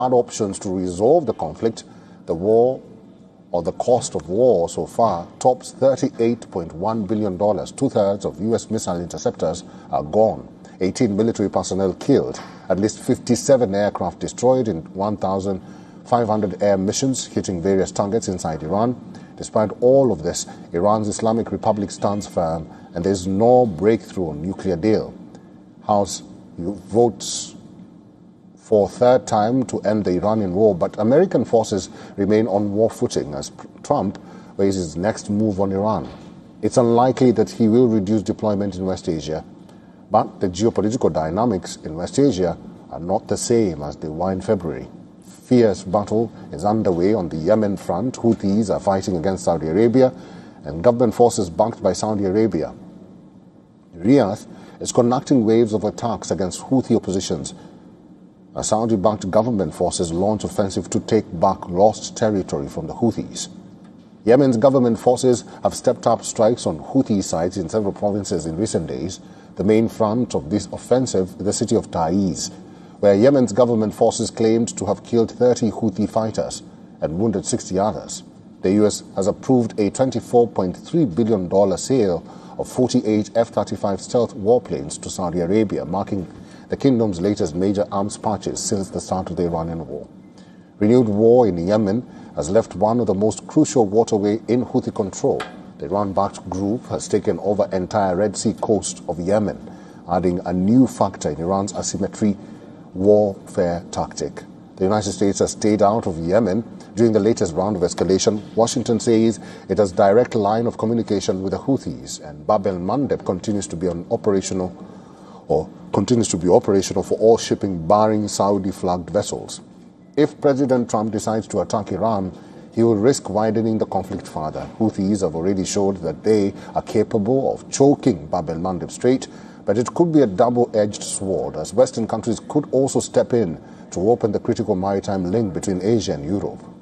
options to resolve the conflict, the war or the cost of war so far tops $38.1 billion. Two-thirds of U.S. missile interceptors are gone. 18 military personnel killed. At least 57 aircraft destroyed in 1,500 air missions hitting various targets inside Iran. Despite all of this, Iran's Islamic Republic stands firm and there is no breakthrough on nuclear deal. House votes for third time to end the Iranian war, but American forces remain on war footing as Trump weighs his next move on Iran. It's unlikely that he will reduce deployment in West Asia, but the geopolitical dynamics in West Asia are not the same as they were in February. Fierce battle is underway on the Yemen front. Houthis are fighting against Saudi Arabia and government forces backed by Saudi Arabia. Riyadh is conducting waves of attacks against Houthi oppositions. A Saudi-backed government forces launch offensive to take back lost territory from the Houthis. Yemen's government forces have stepped up strikes on Houthi sites in several provinces in recent days. The main front of this offensive is the city of Taiz, where Yemen's government forces claimed to have killed 30 Houthi fighters and wounded 60 others. The U.S. has approved a $24.3 billion sale of 48 F-35 stealth warplanes to Saudi Arabia, marking the kingdom's latest major arms purchase since the start of the Iranian war. Renewed war in Yemen has left one of the most crucial waterways in Houthi control. The Iran-backed group has taken over the entire Red Sea coast of Yemen, adding a new factor in Iran's asymmetry warfare tactic. The United States has stayed out of Yemen during the latest round of escalation. Washington says it has direct line of communication with the Houthis, and Bab el-Mandeb continues to be operational for all shipping barring Saudi-flagged vessels. If President Trump decides to attack Iran, he will risk widening the conflict further. Houthis have already showed that they are capable of choking Bab el-Mandeb Strait, but it could be a double-edged sword, as Western countries could also step in to open the critical maritime link between Asia and Europe.